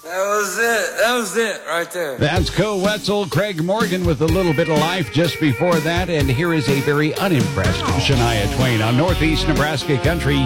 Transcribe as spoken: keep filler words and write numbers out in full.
That was it. That was it right there. That's Co Wetzel, Craig Morgan with a little bit of life just before that. And here is a very unimpressed Shania Twain on Northeast Nebraska Country.